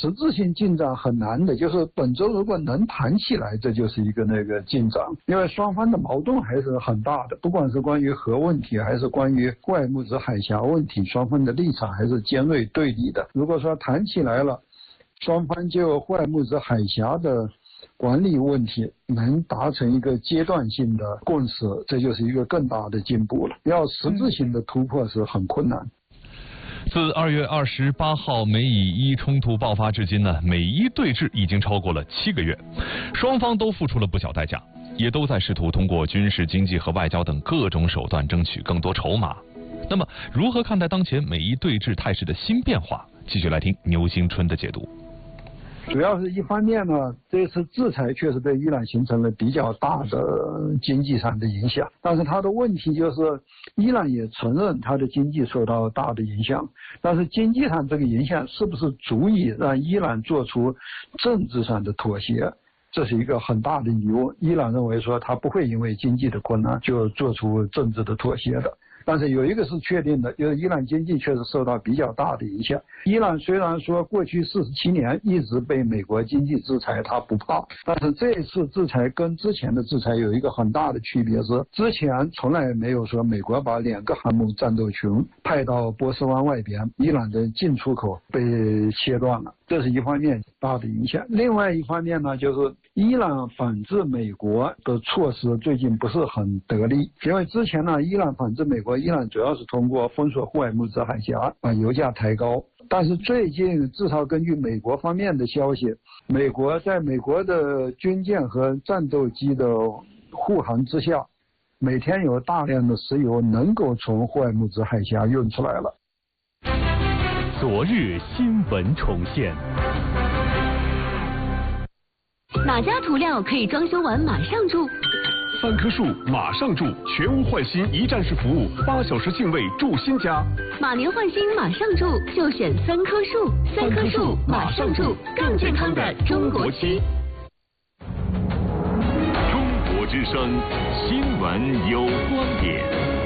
实质性进展很难的，就是本周如果能谈起来，这就是一个进展，因为双方的矛盾还是很大的，不管是关于核问题还是关于霍尔木兹海峡问题，双方的立场还是尖锐对立的。如果说谈起来了，双方就霍尔木兹海峡的管理问题能达成一个阶段性的共识，这就是一个更大的进步了。要实质性的突破是很困难。 自2月28号美以伊冲突爆发至今呢，美伊对峙已经超过了7个月，双方都付出了不小代价，也都在试图通过军事、经济和外交等各种手段争取更多筹码。那么，如何看待当前美伊对峙态势的新变化？继续来听牛星春的解读。 主要是一方面呢，这次制裁确实对伊朗形成了比较大的经济上的影响，但是它的问题就是伊朗也承认它的经济受到大的影响，但是经济上这个影响是不是足以让伊朗做出政治上的妥协，这是一个很大的疑问。伊朗认为说它不会因为经济的困难就做出政治的妥协的。但是有一个是确定的，就是伊朗经济确实受到比较大的影响。伊朗虽然说过去47年一直被美国经济制裁，它不怕，但是这一次制裁跟之前的制裁有一个很大的区别是，之前从来没有说美国把2个航母战斗群派到波斯湾外边，伊朗的进出口被切断了，这是一方面大的影响。另外一方面呢，就是伊朗反制美国的措施最近不是很得力，因为之前呢，伊朗反制美国，伊朗主要是通过封锁霍尔木兹海峡把油价抬高。但是最近至少根据美国方面的消息，美国在美国的军舰和战斗机的护航之下，每天有大量的石油能够从霍尔木兹海峡运出来了。 昨日新闻重现。 哪家涂料可以装修完马上住 ？3棵树马上住，全屋换新一站式服务，8小时净位住新家。 马年换新马上住，就选3棵树。3棵树马上住，更健康的中国区。 中国之声，新闻有观点。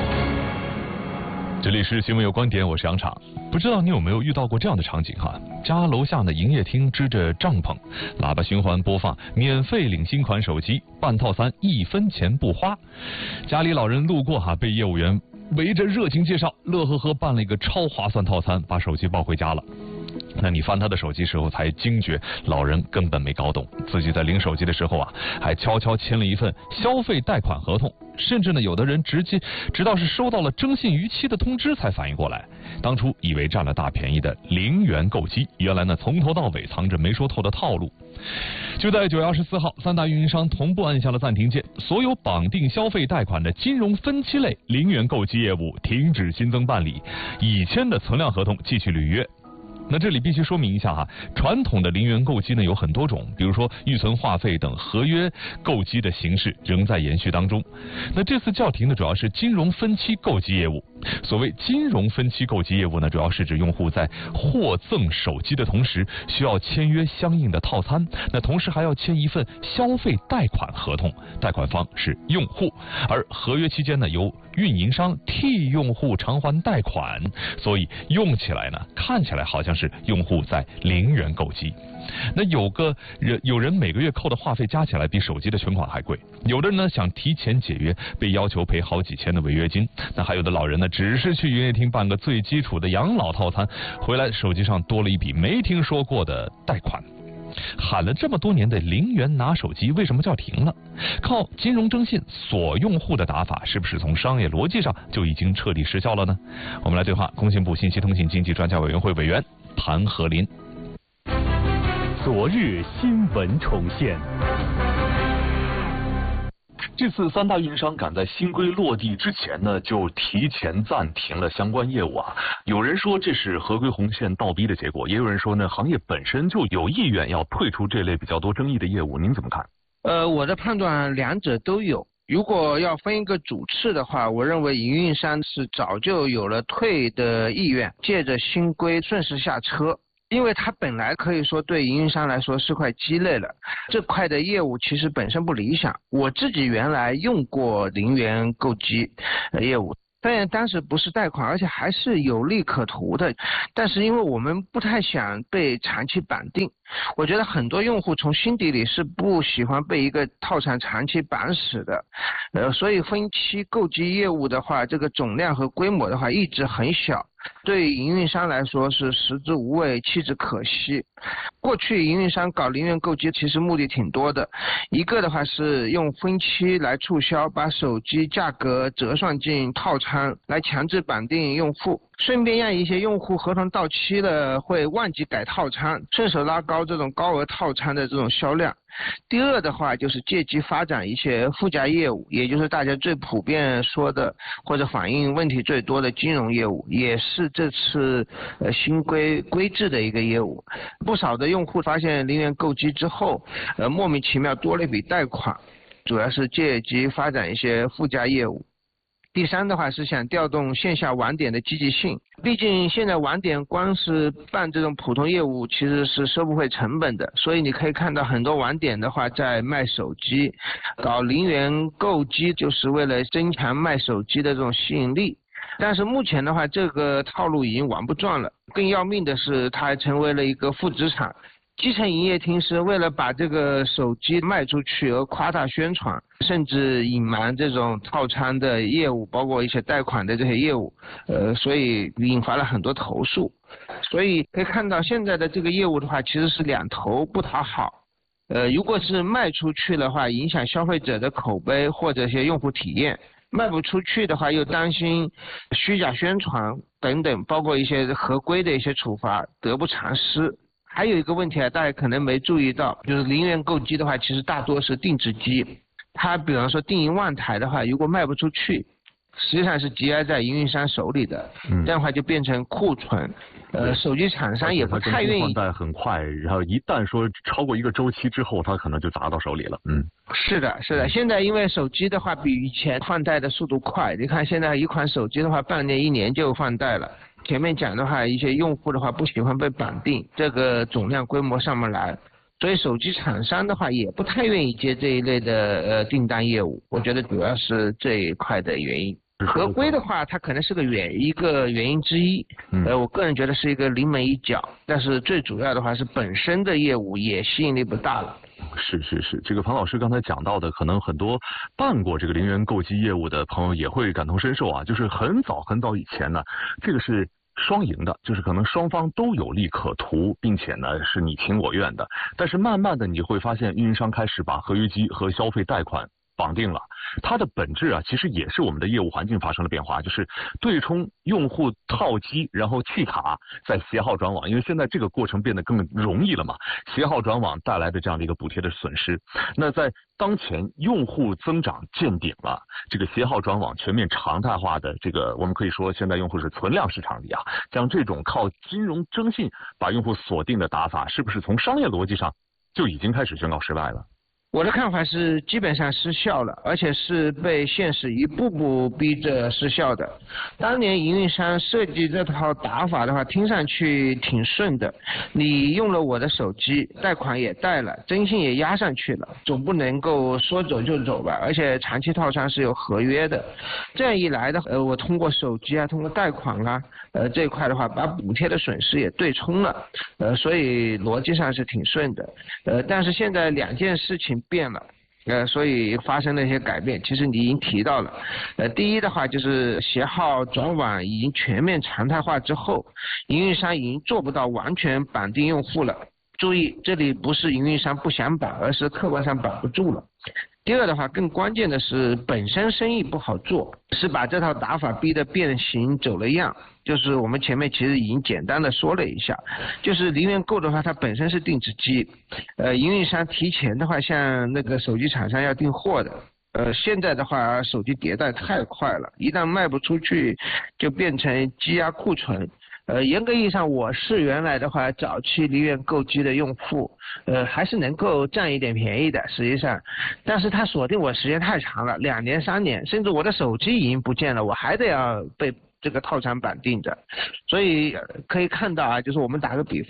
这里是新闻有观点，我是杨昶。不知道你有没有遇到过这样的场景哈？家楼下的营业厅支着帐篷，喇叭循环播放免费领新款手机，办套餐1分钱不花。家里老人路过哈，被业务员围着热情介绍，乐呵呵办了一个超划算套餐，把手机抱回家了。那你翻他的手机时候才惊觉，老人根本没搞懂，自己在领手机的时候啊，还悄悄签了一份消费贷款合同，甚至呢，有的人直到是收到了征信逾期的通知才反应过来，当初以为占了大便宜的0元购机，原来呢从头到尾藏着没说透的套路。就在9月24号，3大运营商同步按下了暂停键，所有绑定消费贷款的金融分期类0元购机业务停止新增办理，已签的存量合同继续履约。那这里必须说明一下哈，传统的0元购机呢有很多种，比如说预存话费等合约购机的形式仍在延续当中。那这次叫停的主要是金融分期购机业务。所谓金融分期购机业务呢，主要是指用户在获赠手机的同时，需要签约相应的套餐，那同时还要签一份消费贷款合同，贷款方是用户，而合约期间呢，由运营商替用户偿还贷款，所以用起来呢，看起来好像是用户在0元购机。那有人每个月扣的话费加起来比手机的全款还贵，有的人呢想提前解约，被要求赔好几千的违约金，那还有的老人呢只是去营业厅办个最基础的养老套餐，回来手机上多了一笔没听说过的贷款。喊了这么多年的0元拿手机为什么叫停了？靠金融征信锁用户的打法是不是从商业逻辑上就已经彻底失效了呢？我们来对话工信部信息通信经济专家委员会委员谭和林。 昨日新闻重现。 这次3大运营商赶在新规落地之前呢，就提前暂停了相关业务啊。有人说这是合规红线倒逼的结果，也有人说呢，行业本身就有意愿要退出这类比较多争议的业务。您怎么看？ 我的判断两者都有。如果要分一个主次的话，我认为营运商是早就有了退的意愿，借着新规顺势下车。因为它本来可以说对营运商来说是块鸡肋了，这块的业务其实本身不理想。我自己原来用过0元购机业务， 当然当时不是贷款，而且还是有利可图的，但是因为我们不太想被长期绑定，我觉得很多用户从心底里是不喜欢被一个套餐长期绑死的，所以分期购机业务的话，这个总量和规模的话一直很小，对营运商来说是食之无味弃之可惜。过去营运商搞零元购机其实目的挺多的，一个的话是用分期来促销，把手机价格折算进套餐来强制绑定用户，顺便让一些用户合同到期了会忘记改套餐，顺手拉高这种高额套餐的这种销量。第二的话就是借机发展一些附加业务，也就是大家最普遍说的或者反映问题最多的金融业务，也是这次新规制的一个业务。不少的用户发现零元购机之后，莫名其妙多了一笔贷款，主要是借机发展一些附加业务。第三的话是想调动线下网点的积极性，毕竟现在网点光是办这种普通业务其实是收不回成本的，所以你可以看到很多网点的话在卖手机，搞零元购机就是为了增强卖手机的这种吸引力。但是目前的话这个套路已经玩不转了，更要命的是它还成为了一个负资产。基层营业厅是为了把这个手机卖出去而夸大宣传，甚至隐瞒这种套餐的业务，包括一些贷款的这些业务，所以引发了很多投诉。所以可以看到现在的这个业务的话，其实是两头不讨好。如果是卖出去的话，影响消费者的口碑或者一些用户体验；卖不出去的话，又担心虚假宣传等等，包括一些合规的一些处罚得不偿失。还有一个问题啊，大家可能没注意到，就是零元购机的话，其实大多是定制机。它比方说定1万台的话，如果卖不出去，实际上是积压在营运商手里的，这样的话就变成库存。手机厂商也不太愿意。 换代很快，然后一旦说超过一个周期之后，它可能就砸到手里了。 是的。现在因为手机的话比以前换代的速度快，你看现在一款手机的话，半年1年就换代了。前面讲的话，一些用户的话不喜欢被绑定，这个总量规模上不来，所以手机厂商的话也不太愿意接这一类的订单业务。我觉得主要是这一块的原因。合规的话，它可能是一个原因之一，我个人觉得是一个临门一脚，但是最主要的话是本身的业务也吸引力不大了。 是，这个庞老师刚才讲到的，可能很多办过这个零元购机业务的朋友也会感同身受啊，就是很早以前呢，这个是双赢的，就是可能双方都有利可图，并且呢是你情我愿的。但是慢慢的你会发现，运营商开始把合约机和消费贷款绑定了，它的本质啊，其实也是我们的业务环境发生了变化，就是对冲用户套机，然后弃卡，再携号转网，因为现在这个过程变得更容易了嘛，携号转网带来的这样的一个补贴的损失。那在当前用户增长见顶了，这个携号转网全面常态化的这个，我们可以说现在用户是存量市场里啊，像这种靠金融征信把用户锁定的打法，是不是从商业逻辑上就已经开始宣告失败了？ 我的看法是基本上失效了，而且是被现实一步步逼着失效的。当年营运商设计这套打法的话，听上去挺顺的，你用了我的手机，贷款也贷了，征信也压上去了，总不能够说走就走吧，而且长期套餐是有合约的。这样一来的我通过手机啊，通过贷款啊，这一块的话把补贴的损失也对冲了，所以逻辑上是挺顺的。但是现在两件事情变了，所以发生了一些改变。其实你已经提到了，第一的话就是携号转网已经全面常态化之后，营运商已经做不到完全绑定用户了。注意，这里不是营运商不想绑，而是客观上绑不住了。第二的话，更关键的是本身生意不好做，是把这套打法逼得变形走了样。就是我们前面其实已经简单的说了一下，就是零元购的话，它本身是定制机，营运商提前的话，像那个手机厂商要订货的。现在的话，手机迭代太快了，一旦卖不出去，就变成积压库存。严格意义上，我是原来的话早期零元购机的用户，还是能够占一点便宜的，实际上，但是他锁定我时间太长了，2年3年，甚至我的手机已经不见了，我还得要被这个套餐绑定着。所以可以看到啊，就是我们打个比方，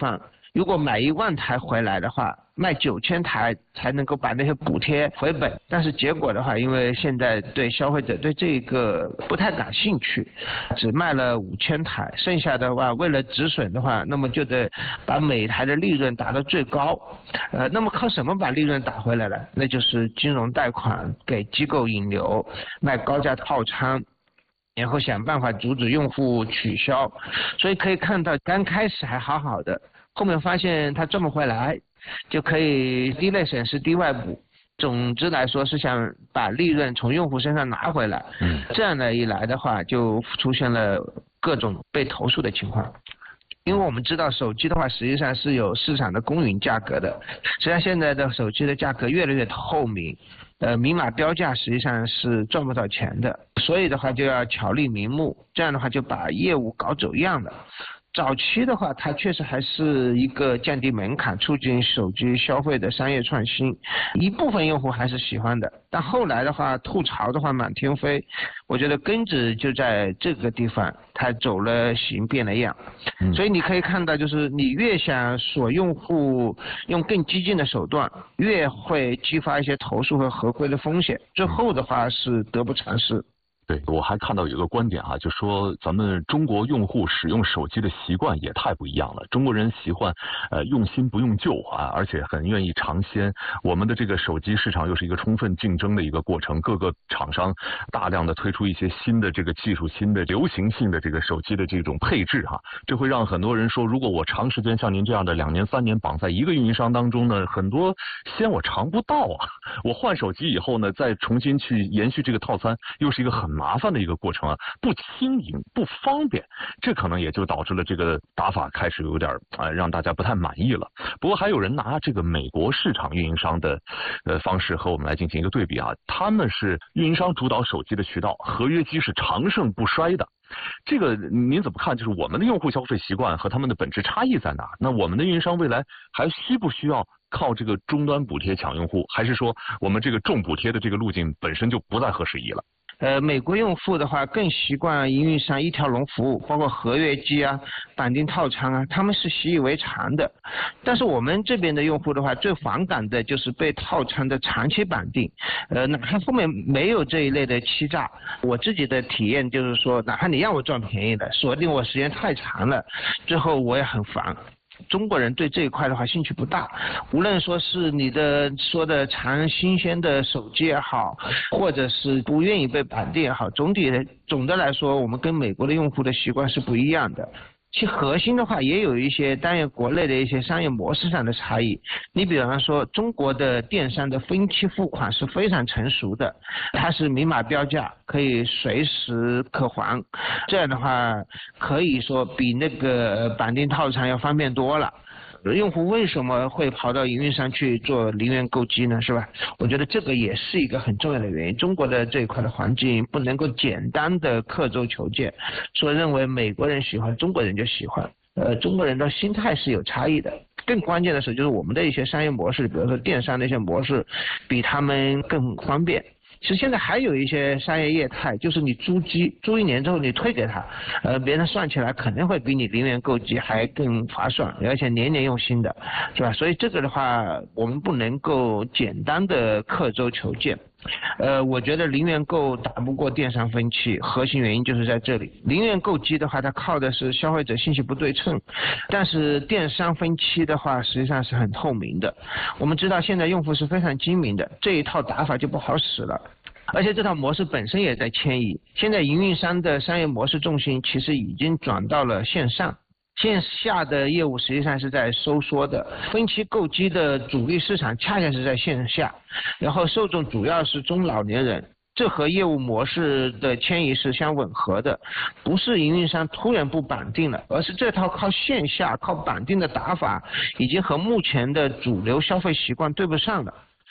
如果买1万台回来的话，卖9000台才能够把那些补贴回本。但是结果的话，因为现在对消费者对这个不太感兴趣，只卖了5000台，剩下的话为了止损的话，那么就得把每台的利润打到最高。那么靠什么把利润打回来呢？那就是金融贷款给机构引流，卖高价套餐，然后想办法阻止用户取消。所以可以看到刚开始还好好的，后面发现它赚不回来，就可以低类损失低外补。总之来说是想把利润从用户身上拿回来。这样的一来的话，就出现了各种被投诉的情况。因为我们知道手机的话实际上是有市场的公允价格的，实际上现在的手机的价格越来越透明，明码标价实际上是赚不到钱的，所以的话就要巧立名目，这样的话就把业务搞走样了。早期的话，它确实还是一个降低门槛、促进手机消费的商业创新，一部分用户还是喜欢的。但后来的话，吐槽的话满天飞，我觉得根子就在这个地方，它走了形变了样。所以你可以看到，就是你越想锁用户，用更激进的手段，越会激发一些投诉和合规的风险，最后的话是得不偿失。 对，我还看到有一个观点啊，就说咱们中国用户使用手机的习惯也太不一样了。中国人喜欢用新不用旧啊，而且很愿意尝鲜。我们的这个手机市场又是一个充分竞争的一个过程，各个厂商大量的推出一些新的这个技术、新的流行性的这个手机的这种配置哈，这会让很多人说，如果我长时间像您这样的2年3年绑在一个运营商当中呢，很多鲜我尝不到啊。我换手机以后呢，再重新去延续这个套餐，又是一个很麻烦的一个过程啊，不轻盈不方便，这可能也就导致了这个打法开始有点让大家不太满意了。不过还有人拿这个美国市场运营商的方式和我们来进行一个对比啊，他们是运营商主导手机的渠道，合约机是长盛不衰的。这个您怎么看？就是我们的用户消费习惯和他们的本质差异在哪？那我们的运营商未来还需不需要靠这个终端补贴抢用户，还是说我们这个重补贴的这个路径本身就不再合时宜了？ 美国用户的话更习惯营运商一条龙服务，包括合约机啊、绑定套餐啊，他们是习以为常的。但是我们这边的用户的话，最反感的就是被套餐的长期绑定，哪怕后面没有这一类的欺诈，我自己的体验就是说，哪怕你让我赚便宜的，锁定我时间太长了，最后我也很烦。中国人对这一块的话兴趣不大，无论说是你的说的尝新鲜的手机也好，或者是不愿意被绑定也好，总的来说，我们跟美国的用户的习惯是不一样的。其核心的话也有一些当然国内的一些商业模式上的差异。你比方说中国的电商的分期付款是非常成熟的，它是明码标价，可以随时可还，这样的话可以说比那个绑定套餐要方便多了。用户为什么会跑到营运商去做零元购机呢？是吧？我觉得这个也是一个很重要的原因。中国的这一块的环境不能够简单的刻舟求剑，说认为美国人喜欢中国人就喜欢。中国人的心态是有差异的。更关键的是，就是我们的一些商业模式，比如说电商的一些模式，比他们更方便。其实现在还有一些商业业态，就是你租机租1年之后你退给他，别人算起来可能会比你零元购机还更划算，而且年年用新的，是吧？所以这个的话，我们不能够简单的刻舟求剑。我觉得零元购打不过电商分期，核心原因就是在这里。零元购机的话，它靠的是消费者信息不对称，但是电商分期的话，实际上是很透明的。我们知道现在用户是非常精明的，这一套打法就不好使了。而且这套模式本身也在迁移，现在营运商的商业模式重心其实已经转到了线上。线下的业务实际上是在收缩的，分期购机的主力市场恰恰是在线下，然后受众主要是中老年人，这和业务模式的迁移是相吻合的，不是营运商突然不绑定了，而是这套靠线下靠绑定的打法已经和目前的主流消费习惯对不上了。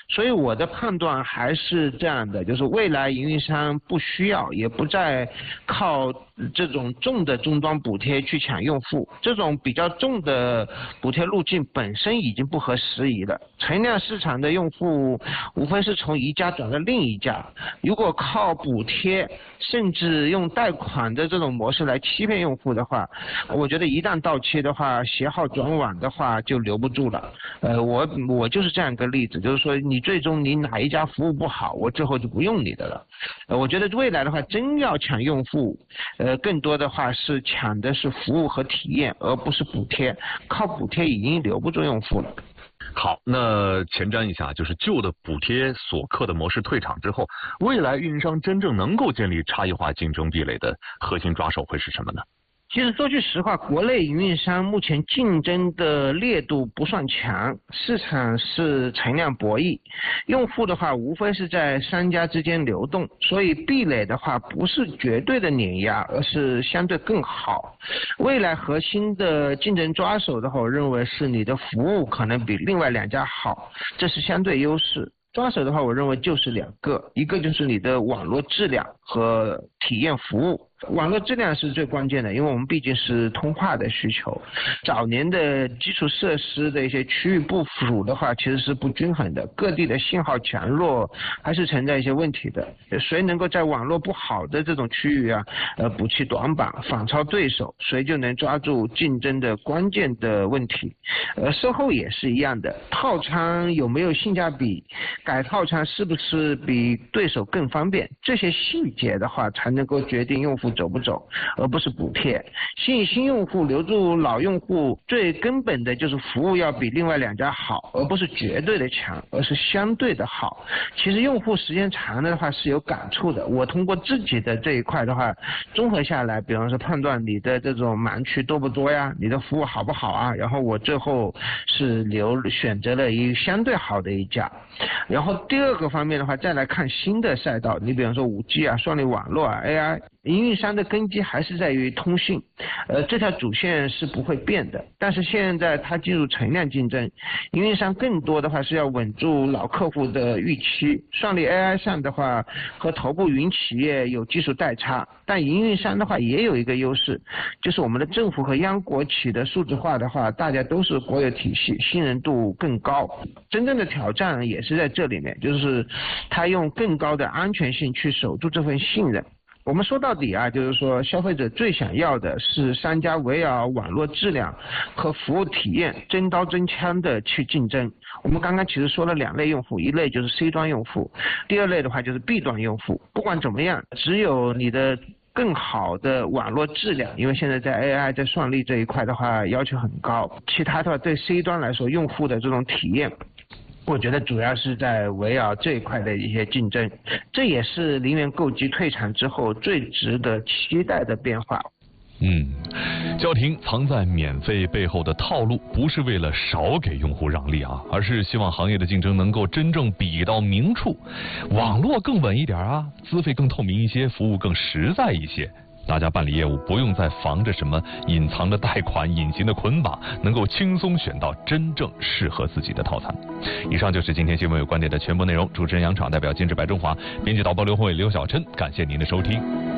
所以我的判断还是这样的，就是未来营运商不需要，也不再靠这种重的终端补贴去抢用户，这种比较重的补贴路径本身已经不合时宜了。存量市场的用户无非是从一家转到另一家，如果靠补贴甚至用贷款的这种模式来欺骗用户的话，我觉得一旦到期的话，携号转网的话就留不住了。我就是这样一个例子，就是说你最终你哪一家服务不好，我之后就不用你的了。我觉得未来的话，真要抢用户，更多的话是抢的是服务和体验，而不是补贴。靠补贴已经留不住用户了。 好，那前瞻一下，就是旧的补贴锁客的模式退场之后，未来运营商真正能够建立差异化竞争壁垒的核心抓手会是什么呢？ 其实说句实话，国内营运商目前竞争的烈度不算强，市场是存量博弈，用户的话无非是在商家之间流动，所以壁垒的话不是绝对的碾压，而是相对更好。未来核心的竞争抓手的话，我认为是你的服务可能比另外两家好，这是相对优势。抓手的话，我认为就是两个，一个就是你的网络质量和体验服务。网络质量是最关键的，因为我们毕竟是通话的需求。早年的基础设施的一些区域部署的话，其实是不均衡的，各地的信号强弱还是存在一些问题的。谁能够在网络不好的这种区域啊，补齐短板，反超对手，谁就能抓住竞争的关键的问题。售后也是一样的，套餐有没有性价比，改套餐是不是比对手更方便，这些细节的话才能够决定用户走不走，而不是补贴。吸引新用户，留住老用户，最根本的就是服务要比另外两家好，而不是绝对的强，而是相对的好。其实用户时间长的话是有感触的，我通过自己的这一块的话，综合下来，比方说判断你的这种盲区多不多呀，你的服务好不好啊，然后我最后是选择了一相对好的一家。然后第二个方面的话，再来看新的赛道，你比方说 5G 啊、算力网络啊、AI， 营运商的根基还是在于通信，这条主线是不会变的。但是现在它进入存量竞争，营运商更多的话是要稳住老客户的预期。算力 AI 上的话，和头部云企业有技术代差，但营运商的话也有一个优势，就是我们的政府和央国企的数字化的话，大家都是国有体系，信任度更高。真正的挑战也是在这里面，就是它用更高的安全性去守住这份信任。我们说到底啊，就是说消费者最想要的是商家围绕网络质量和服务体验真刀真枪的去竞争。我们刚刚其实说了两类用户，一类就是 C 端用户，第二类的话就是 B 端用户。不管怎么样，只有你的更好的网络质量，因为现在在 AI 在算力这一块的话要求很高，其他的话对 C 端来说用户的这种体验，我觉得主要是在围绕这一块的一些竞争，这也是零元购机退场之后最值得期待的变化。 叫停藏在免费背后的套路，不是为了少给用户让利啊，而是希望行业的竞争能够真正比到明处，网络更稳一点啊，资费更透明一些，服务更实在一些。大家办理业务不用再防着什么隐藏的贷款、隐形的捆绑，能够轻松选到真正适合自己的套餐。以上就是今天新闻有观点的全部内容，主持人杨昶代表监制白中华，编辑导播刘慧、刘小琛，感谢您的收听。